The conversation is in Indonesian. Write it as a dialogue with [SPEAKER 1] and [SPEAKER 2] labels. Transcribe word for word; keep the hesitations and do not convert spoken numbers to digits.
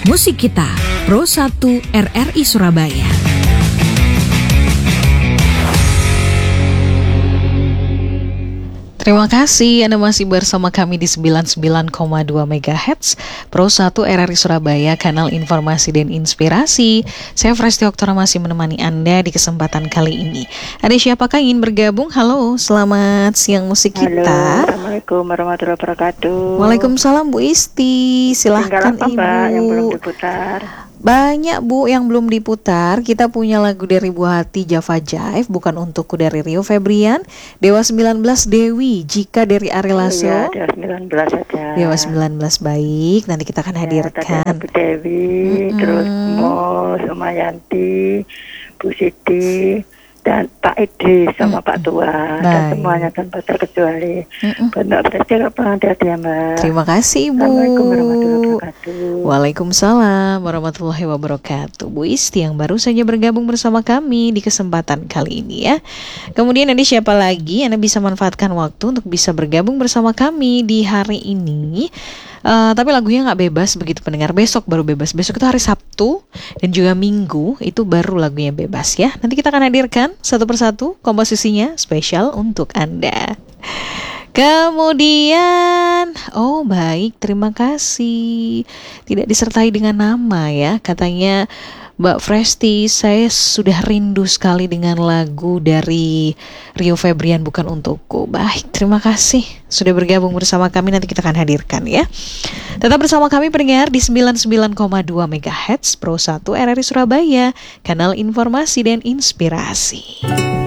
[SPEAKER 1] Musik Kita, Pro satu R R I Surabaya.
[SPEAKER 2] Terima kasih Anda masih bersama kami di sembilan puluh sembilan koma dua megahertz Pro satu R R I Surabaya, kanal informasi dan inspirasi. Saya Fresti Oktora masih menemani Anda di kesempatan kali ini. Ada siapakah ingin bergabung? Halo, selamat siang Musik Kita.
[SPEAKER 3] Halo, Assalamualaikum warahmatullahi wabarakatuh.
[SPEAKER 2] Waalaikumsalam Bu Isti. Silahkan
[SPEAKER 3] Tinggal apa,
[SPEAKER 2] Ibu.
[SPEAKER 3] Mbak, yang belum diputar?
[SPEAKER 2] Banyak Bu yang belum diputar. Kita punya lagu dari Buah Hati Java Jive, Bukan Untukku dari Rio Febrian, Dewa sembilan belas Dewi, Jika dari Ari Lasso.
[SPEAKER 3] Oh, iya, Dewa sembilan belas saja.
[SPEAKER 2] Dewa sembilan belas baik, nanti kita akan hadirkan.
[SPEAKER 3] Ya, Bu Dewi,
[SPEAKER 2] Mm-mm.
[SPEAKER 3] terus Mo, Sumayanti, Bu Siti, dan Pak Edi sama
[SPEAKER 2] Mm-mm.
[SPEAKER 3] Pak Tua.
[SPEAKER 2] Baik.
[SPEAKER 3] Dan semuanya tanpa terkecuali. Buat Mbak Fresti, hati-hati ya Mbak.
[SPEAKER 2] Terima kasih Ibu.
[SPEAKER 3] Assalamualaikum warahmatullahi wabarakatuh.
[SPEAKER 2] Waalaikumsalam warahmatullahi wabarakatuh. Bu Isti yang baru saja bergabung bersama kami di kesempatan kali ini ya. Kemudian ada siapa lagi? Anda bisa manfaatkan waktu untuk bisa bergabung bersama kami di hari ini. Uh, tapi lagunya nggak bebas begitu pendengar. Besok baru bebas. Besok itu hari Sabtu dan juga Minggu itu baru lagunya bebas ya. Nanti kita akan hadirkan satu persatu komposisinya spesial untuk Anda. Kemudian, oh baik, terima kasih. Tidak disertai dengan nama ya. Katanya Mbak Fresti, saya sudah rindu sekali dengan lagu dari Rio Febrian, Bukan Untukku. Baik, terima kasih sudah bergabung bersama kami. Nanti kita akan hadirkan ya. Tetap bersama kami pendengar di sembilan puluh sembilan koma dua megahertz Pro satu R R I Surabaya, kanal informasi dan inspirasi.